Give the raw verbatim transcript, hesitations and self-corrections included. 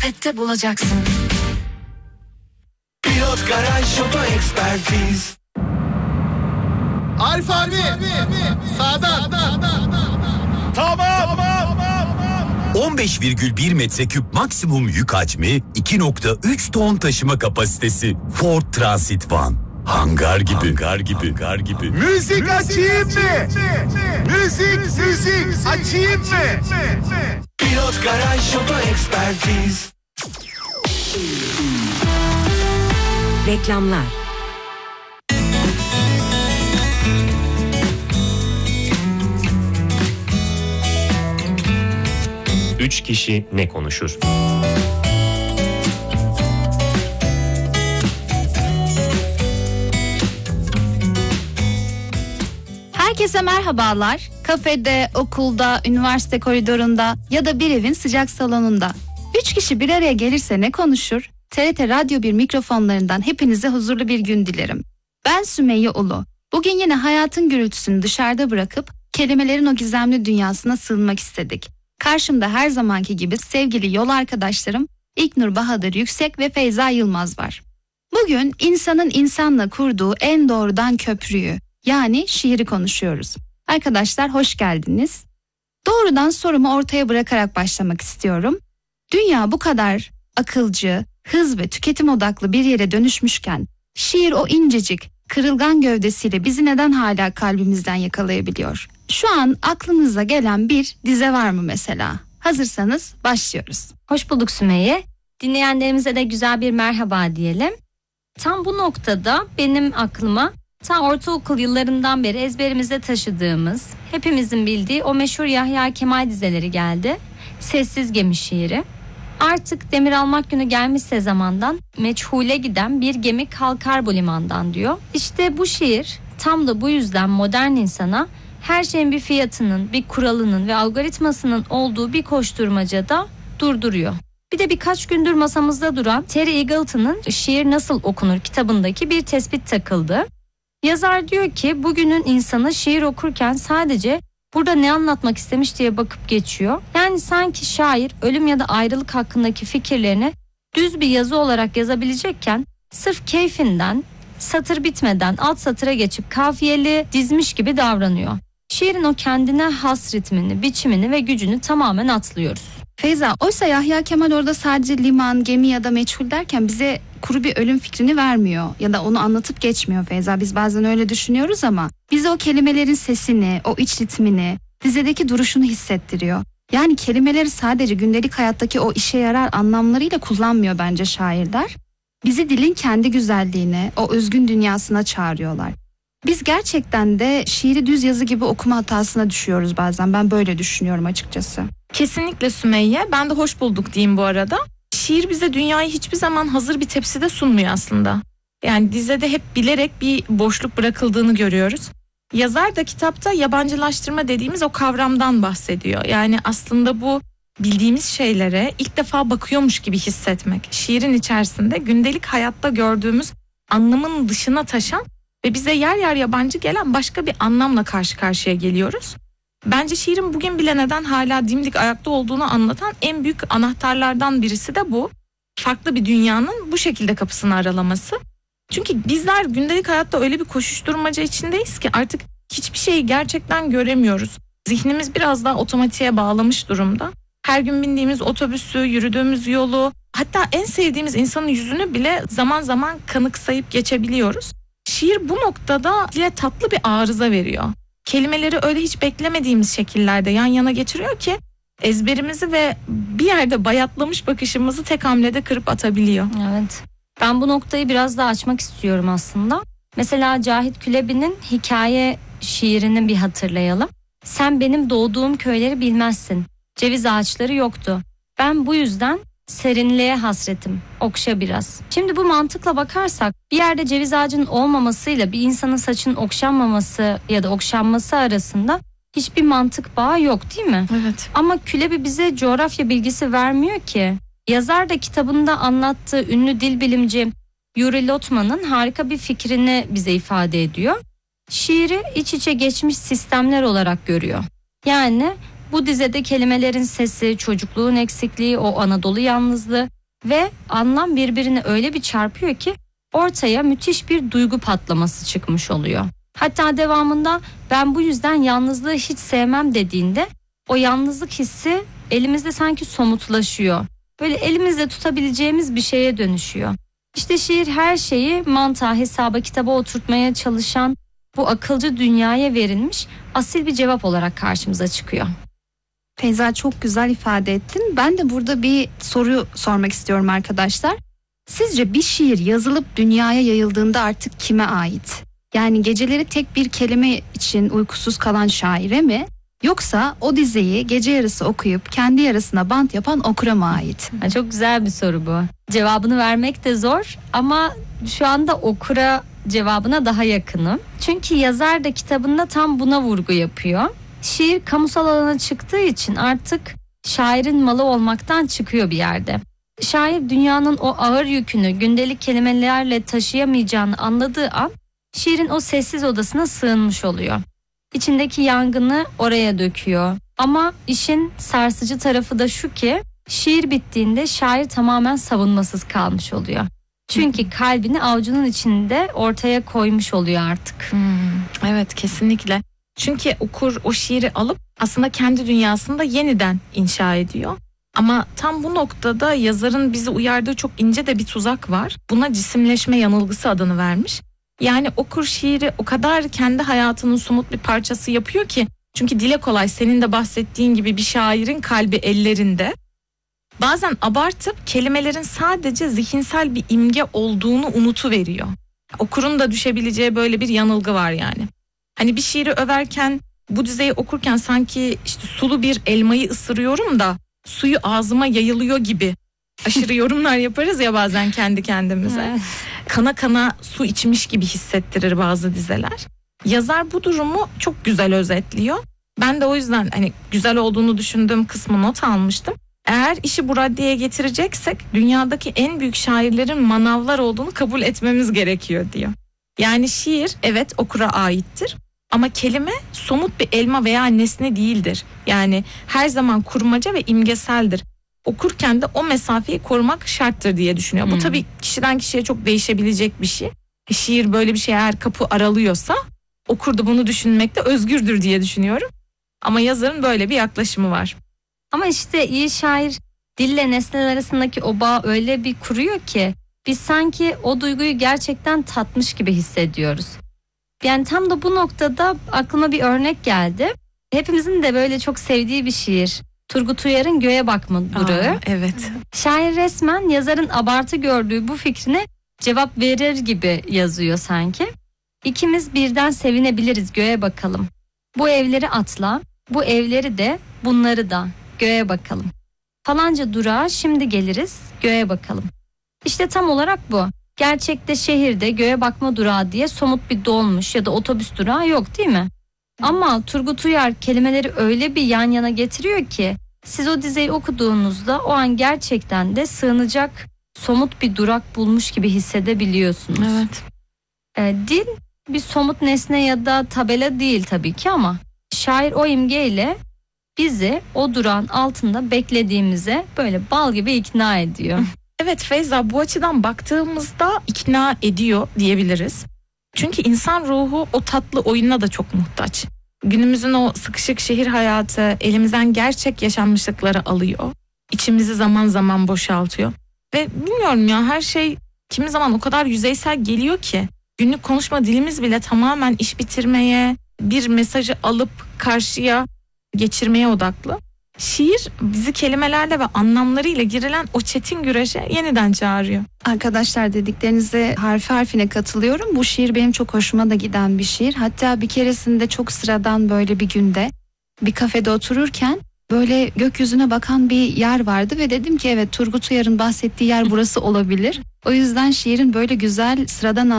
Opet'te bulacaksın. Pilot Garaj Oto Ekspertiz. Arif abi, sağdan. Tamam. on beş virgül bir metreküp maksimum yük hacmi, iki nokta üç ton taşıma kapasitesi. Ford Transit Van. Hangar gibi. Hangar gibi. Hangar gibi. Müzik, müzik açayım mı? Müzik, müzik açayım mı? Pilot Garaj Oto Ekspertiz. Reklamlar. Üç kişi ne konuşur? Herkese merhabalar. Kafede, okulda, üniversite koridorunda ya da bir evin sıcak salonunda. Üç kişi bir araya gelirse ne konuşur? T R T Radyo bir mikrofonlarından hepinize huzurlu bir gün dilerim. Ben Sümeyye Ulu. Bugün yine hayatın gürültüsünü dışarıda bırakıp kelimelerin o gizemli dünyasına sığınmak istedik. Karşımda her zamanki gibi sevgili yol arkadaşlarım İlknur Bahadır Yüksek ve Feyza Yılmaz var. Bugün insanın insanla kurduğu en doğrudan köprüyü, yani şiiri konuşuyoruz. Arkadaşlar hoş geldiniz. Doğrudan sorumu ortaya bırakarak başlamak istiyorum. Dünya bu kadar akılcı, hız ve tüketim odaklı bir yere dönüşmüşken şiir o incecik, kırılgan gövdesiyle bizi neden hala kalbimizden yakalayabiliyor? Şu an aklınıza gelen bir dize var mı mesela? Hazırsanız başlıyoruz. Hoş bulduk Sümeyye. Dinleyenlerimize de güzel bir merhaba diyelim. Tam bu noktada benim aklıma ta ortaokul yıllarından beri ezberimizde taşıdığımız, hepimizin bildiği o meşhur Yahya Kemal dizeleri geldi. Sessiz Gemi şiiri. Artık demir almak günü gelmişse zamandan, meçhule giden bir gemi kalkar bu limandan diyor. İşte bu şiir tam da bu yüzden modern insana her şeyin bir fiyatının, bir kuralının ve algoritmasının olduğu bir koşturmacada durduruyor. Bir de birkaç gündür masamızda duran Terry Eagleton'ın Şiir Nasıl Okunur kitabındaki bir tespit takıldı. Yazar diyor ki bugünün insanı şiir okurken sadece burada ne anlatmak istemiş diye bakıp geçiyor. Yani sanki şair ölüm ya da ayrılık hakkındaki fikirlerini düz bir yazı olarak yazabilecekken sırf keyfinden satır bitmeden alt satıra geçip kafiyeli dizmiş gibi davranıyor. Şiirin o kendine has ritmini, biçimini ve gücünü tamamen atlıyoruz. Feyza, oysa Yahya Kemal orada sadece liman, gemi ya da meçhul derken bize kuru bir ölüm fikrini vermiyor ya da onu anlatıp geçmiyor Feyza. Biz bazen öyle düşünüyoruz ama bize o kelimelerin sesini, o iç ritmini, dizedeki duruşunu hissettiriyor. Yani kelimeleri sadece gündelik hayattaki o işe yarar anlamlarıyla kullanmıyor bence şairler. Bizi dilin kendi güzelliğine, o özgün dünyasına çağırıyorlar. Biz gerçekten de şiiri düz yazı gibi okuma hatasına düşüyoruz bazen. Ben böyle düşünüyorum açıkçası. Kesinlikle Sümeyye. Ben de hoş bulduk diyeyim bu arada. Şiir bize dünyayı hiçbir zaman hazır bir tepside sunmuyor aslında. Yani dizede hep bilerek bir boşluk bırakıldığını görüyoruz. Yazar da kitapta yabancılaştırma dediğimiz o kavramdan bahsediyor. Yani aslında bu bildiğimiz şeylere ilk defa bakıyormuş gibi hissetmek. Şiirin içerisinde gündelik hayatta gördüğümüz anlamın dışına taşan ve bize yer yer yabancı gelen başka bir anlamla karşı karşıya geliyoruz. Bence şiirin bugün bile neden hala dimdik ayakta olduğunu anlatan en büyük anahtarlardan birisi de bu. Farklı bir dünyanın bu şekilde kapısını aralaması. Çünkü bizler gündelik hayatta öyle bir koşuşturmaca içindeyiz ki artık hiçbir şeyi gerçekten göremiyoruz. Zihnimiz biraz daha otomatiğe bağlamış durumda. Her gün bindiğimiz otobüsü, yürüdüğümüz yolu, hatta en sevdiğimiz insanın yüzünü bile zaman zaman kanıksayıp geçebiliyoruz. Şiir bu noktada dile tatlı bir arıza veriyor. Kelimeleri öyle hiç beklemediğimiz şekillerde yan yana getiriyor ki ezberimizi ve bir yerde bayatlamış bakışımızı tek hamlede kırıp atabiliyor. Evet. Ben bu noktayı biraz daha açmak istiyorum aslında. Mesela Cahit Külebi'nin hikaye şiirini bir hatırlayalım. Sen benim doğduğum köyleri bilmezsin. Ceviz ağaçları yoktu. Ben bu yüzden serinliğe hasretim. Okşa biraz. Şimdi bu mantıkla bakarsak bir yerde ceviz ağacının olmamasıyla bir insanın saçının okşanmaması ya da okşanması arasında hiçbir mantık bağı yok değil mi? Evet. Ama Külebi bize coğrafya bilgisi vermiyor ki. Yazar da kitabında anlattığı ünlü dil bilimci Yuri Lotman'ın harika bir fikrini bize ifade ediyor. Şiiri iç içe geçmiş sistemler olarak görüyor. Yani bu dizede kelimelerin sesi, çocukluğun eksikliği, o Anadolu yalnızlığı ve anlam birbirini öyle bir çarpıyor ki ortaya müthiş bir duygu patlaması çıkmış oluyor. Hatta devamında ben bu yüzden yalnızlığı hiç sevmem dediğinde o yalnızlık hissi elimizde sanki somutlaşıyor. Böyle elimizde tutabileceğimiz bir şeye dönüşüyor. İşte şiir her şeyi mantığa, hesaba, kitaba oturtmaya çalışan bu akılcı dünyaya verilmiş asil bir cevap olarak karşımıza çıkıyor. Feyza, çok güzel ifade ettin. Ben de burada bir soru sormak istiyorum arkadaşlar. Sizce bir şiir yazılıp dünyaya yayıldığında artık kime ait? Yani geceleri tek bir kelime için uykusuz kalan şaire mi? Yoksa o dizeyi gece yarısı okuyup kendi yarısına bant yapan okura mı ait? Ha, çok güzel bir soru bu. Cevabını vermek de zor ama şu anda okura cevabına daha yakınım. Çünkü yazar da kitabında tam buna vurgu yapıyor. Şiir kamusal alana çıktığı için artık şairin malı olmaktan çıkıyor bir yerde. Şair dünyanın o ağır yükünü gündelik kelimelerle taşıyamayacağını anladığı an şiirin o sessiz odasına sığınmış oluyor. İçindeki yangını oraya döküyor. Ama işin sarsıcı tarafı da şu ki şiir bittiğinde şair tamamen savunmasız kalmış oluyor. Çünkü kalbini avucunun içinde ortaya koymuş oluyor artık. Hmm, evet, kesinlikle. Çünkü okur o şiiri alıp aslında kendi dünyasında yeniden inşa ediyor. Ama tam bu noktada yazarın bizi uyardığı çok ince de bir tuzak var. Buna cisimleşme yanılgısı adını vermiş. Yani okur şiiri o kadar kendi hayatının somut bir parçası yapıyor ki. Çünkü dile kolay, senin de bahsettiğin gibi bir şairin kalbi ellerinde. Bazen abartıp kelimelerin sadece zihinsel bir imge olduğunu unutuveriyor. Okurun da düşebileceği böyle bir yanılgı var yani. Hani bir şiiri överken, bu dizeyi okurken sanki işte sulu bir elmayı ısırıyorum da suyu ağzıma yayılıyor gibi aşırı yorumlar yaparız ya bazen kendi kendimize. Kana kana su içmiş gibi hissettirir bazı dizeler. Yazar bu durumu çok güzel özetliyor. Ben de o yüzden hani güzel olduğunu düşündüğüm kısmı not almıştım. Eğer işi bu raddeye getireceksek dünyadaki en büyük şairlerin manavlar olduğunu kabul etmemiz gerekiyor diyor. Yani şiir evet okura aittir ama kelime somut bir elma veya nesne değildir. Yani her zaman kurmaca ve imgeseldir. Okurken de o mesafeyi korumak şarttır diye düşünüyor. Hmm. Bu tabii kişiden kişiye çok değişebilecek bir şey. Şiir böyle bir şey eğer kapı aralıyorsa okur da bunu düşünmekte özgürdür diye düşünüyorum. Ama yazarın böyle bir yaklaşımı var. Ama işte iyi şair dille nesneler arasındaki o bağ öyle bir kuruyor ki biz sanki o duyguyu gerçekten tatmış gibi hissediyoruz. Yani tam da bu noktada aklıma bir örnek geldi. Hepimizin de böyle çok sevdiği bir şiir. Turgut Uyar'ın Göğe Bakma Durağı. Aa, evet. Şair resmen yazarın abartı gördüğü bu fikrine cevap verir gibi yazıyor sanki. İkimiz birden sevinebiliriz, göğe bakalım. Bu evleri atla, bu evleri de, bunları da göğe bakalım. Falanca durağa şimdi geliriz, göğe bakalım. İşte tam olarak bu. Gerçekte şehirde göğe bakma durağı diye somut bir dolmuş ya da otobüs durağı yok, değil mi? Ama Turgut Uyar kelimeleri öyle bir yan yana getiriyor ki siz o dizeyi okuduğunuzda o an gerçekten de sığınacak somut bir durak bulmuş gibi hissedebiliyorsunuz. Evet. Ee, dil bir somut nesne ya da tabela değil tabii ki ama şair o imgeyle bizi o durağın altında beklediğimize böyle bal gibi ikna ediyor. Evet Feyza, bu açıdan baktığımızda ikna ediyor diyebiliriz. Çünkü insan ruhu o tatlı oyununa da çok muhtaç. Günümüzün o sıkışık şehir hayatı elimizden gerçek yaşanmışlıkları alıyor. İçimizi zaman zaman boşaltıyor. Ve bilmiyorum ya, her şey kimi zaman o kadar yüzeysel geliyor ki günlük konuşma dilimiz bile tamamen iş bitirmeye, bir mesajı alıp karşıya geçirmeye odaklı. Şiir bizi kelimelerle ve anlamlarıyla girilen o çetin güreşe yeniden çağırıyor. Arkadaşlar, dediklerinize harfi harfine katılıyorum. Bu şiir benim çok hoşuma da giden bir şiir. Hatta bir keresinde çok sıradan böyle bir günde bir kafede otururken böyle gökyüzüne bakan bir yer vardı ve dedim ki evet, Turgut Uyar'ın bahsettiği yer burası olabilir. O yüzden şiirin böyle güzel sıradan